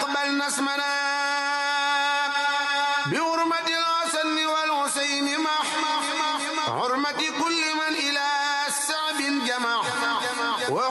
أقبل نسمنا بحرمة الحسن والحسين مع حرمة كل